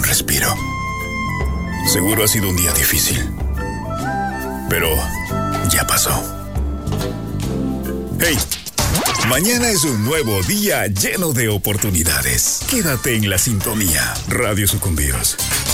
un respiro. Seguro ha sido un día difícil, pero ya pasó. ¡Hey! Mañana es un nuevo día lleno de oportunidades. Quédate en la sintonía. Radio Sucumbíos.